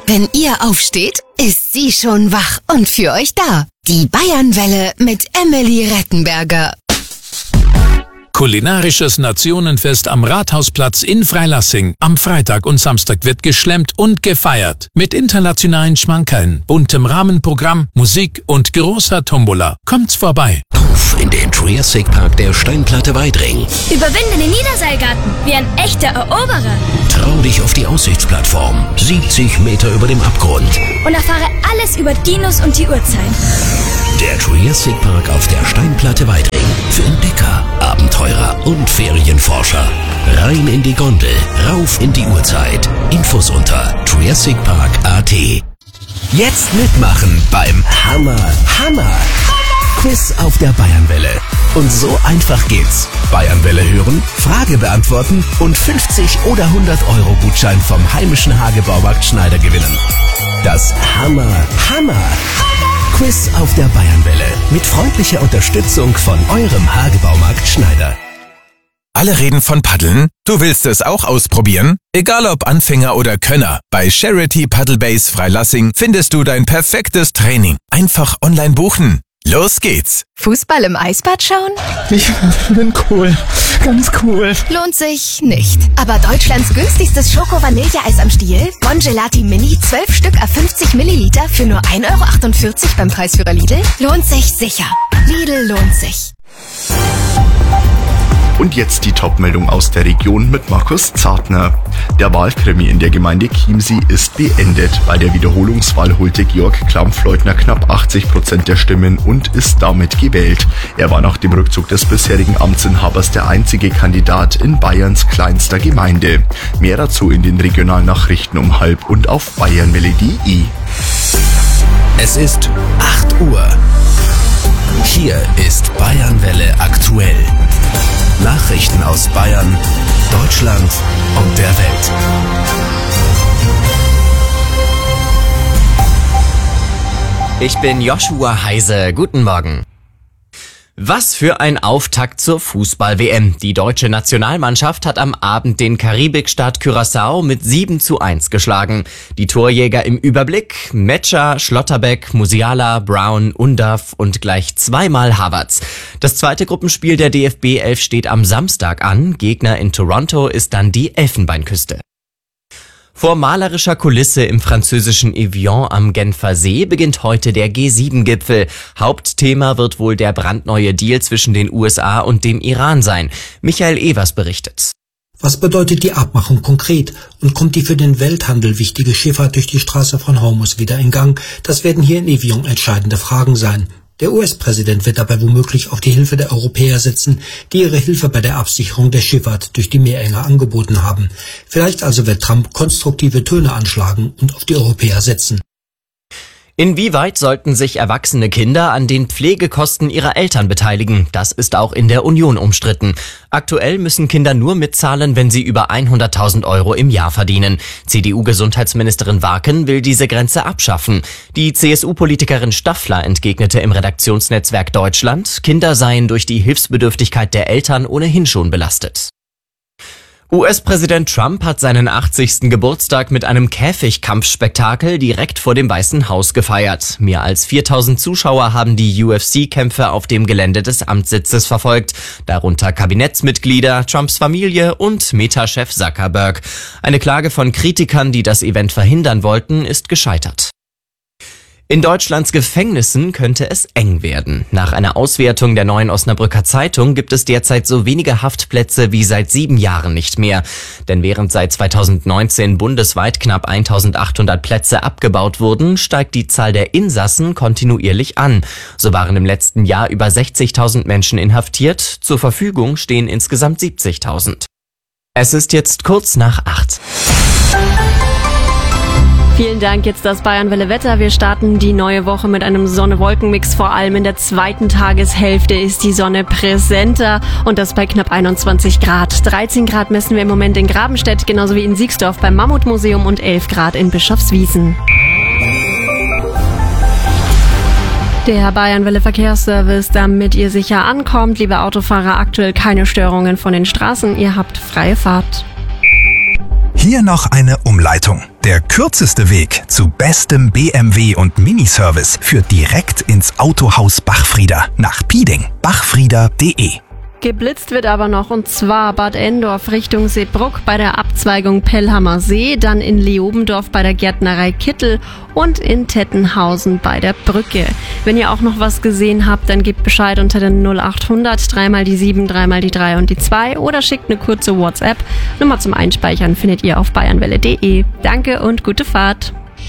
Wenn ihr aufsteht, ist sie schon wach und für euch da. Die Bayernwelle mit Emily Rettenberger. Kulinarisches Nationenfest am Rathausplatz in Freilassing. Am Freitag und Samstag wird geschlemmt und gefeiert. Mit internationalen Schmankerln, buntem Rahmenprogramm, Musik und großer Tombola. Kommt's vorbei. Auf in den Triassic Park der Steinplatte Weidring. Überwinde den Niederseilgarten wie ein echter Eroberer. Trau dich auf die Aussichtsplattform. 70 Meter über dem Abgrund. Und erfahre alles über Dinos und die Urzeit. Der Triassic Park auf der Steinplatte Weidring. Für Entdecker, Abenteurer und Ferienforscher. Rein in die Gondel, rauf in die Urzeit. Infos unter triassicpark.at. Jetzt mitmachen beim Hammer-Quiz auf der Bayernwelle. Und so einfach geht's. Bayernwelle hören, Frage beantworten und 50 oder 100 Euro Gutschein vom heimischen Hagebaumarkt Schneider gewinnen. Das Hammer-Quiz auf der Bayernwelle mit freundlicher Unterstützung von eurem Hagebaumarkt Schneider. Alle reden von Paddeln? Du willst es auch ausprobieren? Egal ob Anfänger oder Könner, bei Charity Paddle Base Freilassing findest du dein perfektes Training. Einfach online buchen. Los geht's! Fußball im Eisbad schauen? Ich bin cool. Ganz cool. Lohnt sich nicht. Aber Deutschlands günstigstes Schoko-Vanille-Eis am Stiel? Bongelati Mini, 12 Stück à 50 Milliliter für nur 1,48 € beim Preisführer Lidl? Lohnt sich sicher. Lidl lohnt sich. Und jetzt die Top-Meldung aus der Region mit Markus Zartner. Der Wahlkrimi in der Gemeinde Chiemsee ist beendet. Bei der Wiederholungswahl holte Georg Klampfleutner knapp 80% der Stimmen und ist damit gewählt. Er war nach dem Rückzug des bisherigen Amtsinhabers der einzige Kandidat in Bayerns kleinster Gemeinde. Mehr dazu in den Regionalnachrichten um 12:30 und auf bayernwelle.de. Es ist 8 Uhr. Hier ist Bayernwelle aktuell. Nachrichten aus Bayern, Deutschland und der Welt. Ich bin Joshua Heise. Guten Morgen. Was für ein Auftakt zur Fußball-WM. Die deutsche Nationalmannschaft hat am Abend den Karibikstaat Curaçao mit 7:1 geschlagen. Die Torjäger im Überblick: Metscher, Schlotterbeck, Musiala, Brown, Undav und gleich zweimal Havertz. Das zweite Gruppenspiel der DFB 11 steht am Samstag an. Gegner in Toronto ist dann die Elfenbeinküste. Vor malerischer Kulisse im französischen Evian am Genfer See beginnt heute der G7-Gipfel. Hauptthema wird wohl der brandneue Deal zwischen den USA und dem Iran sein. Michael Evers berichtet. Was bedeutet die Abmachung konkret und kommt die für den Welthandel wichtige Schifffahrt durch die Straße von Hormuz wieder in Gang? Das werden hier in Evian entscheidende Fragen sein. Der US-Präsident wird dabei womöglich auf die Hilfe der Europäer setzen, die ihre Hilfe bei der Absicherung der Schifffahrt durch die Meerenge angeboten haben. Vielleicht also wird Trump konstruktive Töne anschlagen und auf die Europäer setzen. Inwieweit sollten sich erwachsene Kinder an den Pflegekosten ihrer Eltern beteiligen? Das ist auch in der Union umstritten. Aktuell müssen Kinder nur mitzahlen, wenn sie über 100.000 Euro im Jahr verdienen. CDU-Gesundheitsministerin Warken will diese Grenze abschaffen. Die CSU-Politikerin Staffler entgegnete im Redaktionsnetzwerk Deutschland, Kinder seien durch die Hilfsbedürftigkeit der Eltern ohnehin schon belastet. US-Präsident Trump hat seinen 80. Geburtstag mit einem Käfigkampfspektakel direkt vor dem Weißen Haus gefeiert. Mehr als 4.000 Zuschauer haben die UFC-Kämpfe auf dem Gelände des Amtssitzes verfolgt, darunter Kabinettsmitglieder, Trumps Familie und Meta-Chef Zuckerberg. Eine Klage von Kritikern, die das Event verhindern wollten, ist gescheitert. In Deutschlands Gefängnissen könnte es eng werden. Nach einer Auswertung der Neuen Osnabrücker Zeitung gibt es derzeit so wenige Haftplätze wie seit 7 Jahren nicht mehr. Denn während seit 2019 bundesweit knapp 1.800 Plätze abgebaut wurden, steigt die Zahl der Insassen kontinuierlich an. So waren im letzten Jahr über 60.000 Menschen inhaftiert. Zur Verfügung stehen insgesamt 70.000. Es ist jetzt kurz nach 8. Vielen Dank, jetzt das Bayernwelle Wetter. Wir starten die neue Woche mit einem Sonne-Wolken-Mix. Vor allem in der zweiten Tageshälfte ist die Sonne präsenter und das bei knapp 21 Grad. 13 Grad messen wir im Moment in Grabenstedt, genauso wie in Siegsdorf beim Mammutmuseum und 11 Grad in Bischofswiesen. Der Bayernwelle Verkehrsservice, damit ihr sicher ankommt. Liebe Autofahrer, aktuell keine Störungen von den Straßen. Ihr habt freie Fahrt. Hier noch eine Umleitung. Der kürzeste Weg zu bestem BMW und Miniservice führt direkt ins Autohaus Bachfrieder nach Pieding. bachfrieder.de. Geblitzt wird aber noch, und zwar Bad Endorf Richtung Seebruck bei der Abzweigung Pellhammer See, dann in Leobendorf bei der Gärtnerei Kittel und in Tettenhausen bei der Brücke. Wenn ihr auch noch was gesehen habt, dann gebt Bescheid unter den 0800 3 mal die 7, 3 mal die 3 und die 2 oder schickt eine kurze WhatsApp. Nummer zum Einspeichern findet ihr auf bayernwelle.de. Danke und gute Fahrt.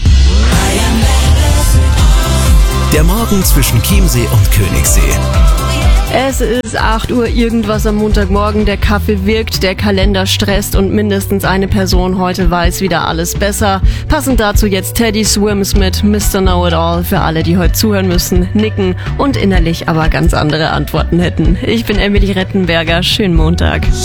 Der Morgen zwischen Chiemsee und Königssee. Es ist 8 Uhr irgendwas am Montagmorgen, der Kaffee wirkt, der Kalender stresst und mindestens eine Person heute weiß wieder alles besser. Passend dazu jetzt Teddy Swims mit Mr. Know-It-All für alle, die heute zuhören müssen, nicken und innerlich aber ganz andere Antworten hätten. Ich bin Emily Rettenberger, schönen Montag.